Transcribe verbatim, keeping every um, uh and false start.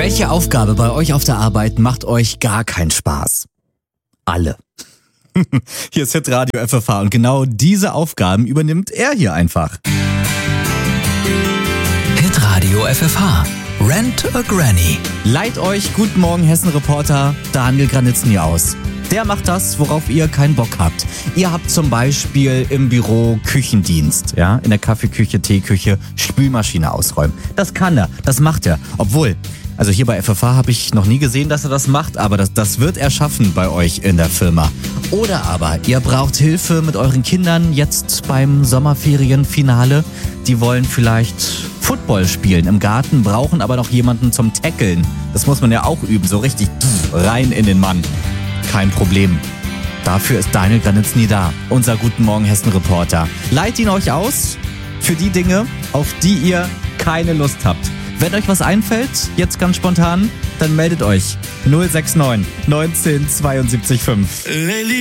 Welche Aufgabe bei euch auf der Arbeit macht euch gar keinen Spaß? Alle. Hier ist Hitradio F F H und genau diese Aufgaben übernimmt er hier einfach. Hitradio F F H. Rent a Granny. Leiht euch Guten Morgen Hessen-Reporter Daniel Granitzny aus. Der macht das, worauf ihr keinen Bock habt. Ihr habt zum Beispiel im Büro Küchendienst, ja, in der Kaffeeküche, Teeküche, Spülmaschine ausräumen. Das kann er, das macht er. Obwohl, also hier bei F F H habe ich noch nie gesehen, dass er das macht, aber das, das wird er schaffen bei euch in der Firma. Oder aber ihr braucht Hilfe mit euren Kindern jetzt beim Sommerferienfinale. Die wollen vielleicht Football spielen im Garten, brauchen aber noch jemanden zum Tackeln. Das muss man ja auch üben, so richtig rein in den Mann. Kein Problem. Dafür ist Daniel Granitzny da, unser Guten Morgen Hessen-Reporter. Leiht ihn euch aus für die Dinge, auf die ihr keine Lust habt. Wenn euch was einfällt, jetzt ganz spontan, dann meldet euch null sechs neun neunzehn zweiundsiebzig fünf.